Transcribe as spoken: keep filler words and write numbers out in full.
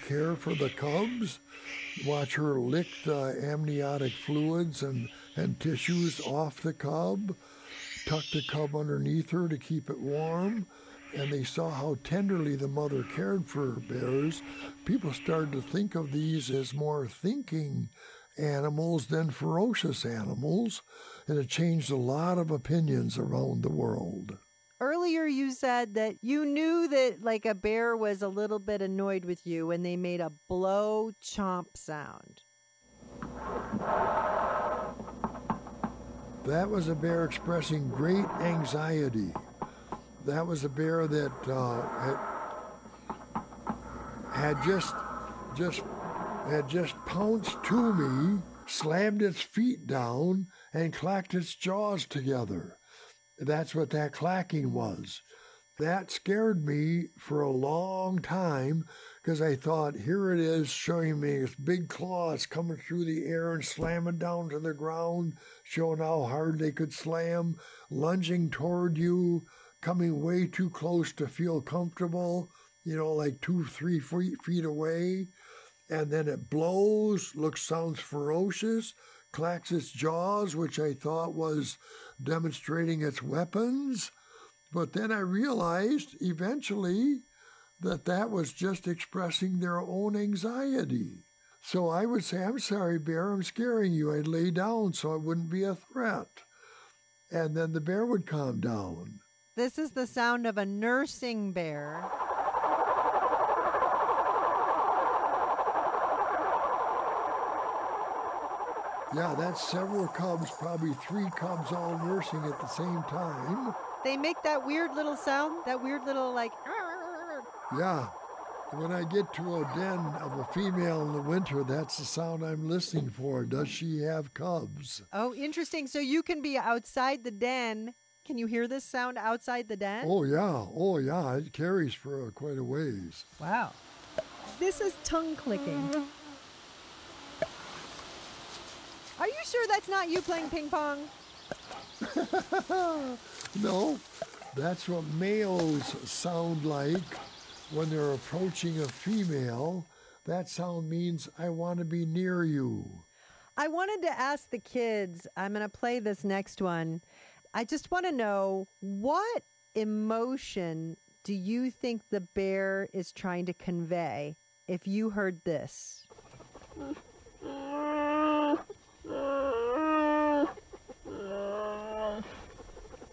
care for the cubs, watch her lick the amniotic fluids and, and tissues off the cub, tuck the cub underneath her to keep it warm, and they saw how tenderly the mother cared for bears. People started to think of these as more thinking animals than ferocious animals, and it changed a lot of opinions around the world. Earlier you said that you knew that like a bear was a little bit annoyed with you when they made a blow chomp sound. That was a bear expressing great anxiety. That was a bear that uh, had, had just just had just pounced to me, slammed its feet down, and clacked its jaws together. That's what that clacking was. That scared me for a long time because I thought, here it is showing me its big claws coming through the air and slamming down to the ground, showing how hard they could slam, lunging toward you, coming way too close to feel comfortable, you know, like two, three feet, feet away. And then it blows, looks, sounds ferocious, clacks its jaws, which I thought was demonstrating its weapons. But then I realized eventually that that was just expressing their own anxiety. So I would say, I'm sorry, bear, I'm scaring you. I'd lay down so it wouldn't be a threat. And then the bear would calm down. This is the sound of a nursing bear. Yeah, that's several cubs, probably three cubs all nursing at the same time. They make that weird little sound, that weird little like... Yeah. When I get to a den of a female in the winter, that's the sound I'm listening for. Does she have cubs? Oh, interesting. So you can be outside the den. Can you hear this sound outside the den? Oh, yeah. Oh, yeah. It carries for uh, quite a ways. Wow. This is tongue clicking. Are you sure that's not you playing ping pong? No, that's what males sound like when they're approaching a female. That sound means, I want to be near you. I wanted to ask the kids, I'm going to play this next one. I just want to know, what emotion do you think the bear is trying to convey if you heard this?